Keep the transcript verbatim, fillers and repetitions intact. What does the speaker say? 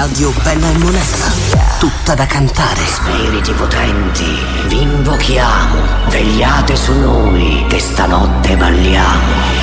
radio bella e monella, tutta da cantare. Spiriti potenti, vi invochiamo, vegliate su noi che stanotte balliamo.